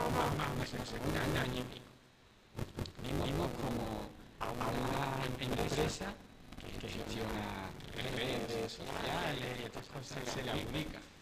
no sé, un año y pico. Vimos como a una empresa que gestiona redes sociales y estas cosas se le publica